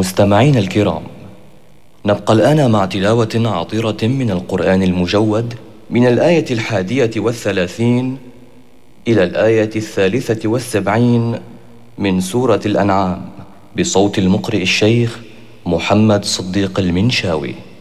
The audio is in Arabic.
مستمعين الكرام، نبقى الآن مع تلاوة عطرة من القرآن المجود من الآية 31 إلى الآية 73 من سورة الأنعام بصوت المقرئ الشيخ محمد صديق المنشاوي.